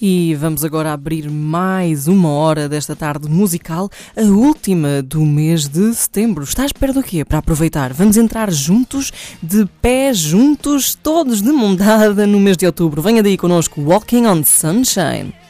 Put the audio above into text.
E vamos agora abrir mais uma hora desta tarde musical, a última do mês de setembro. Está à espera do quê? Para aproveitar, vamos entrar juntos, de pé juntos, todos de mão dada no mês de outubro. Venha daí connosco, Walking on Sunshine.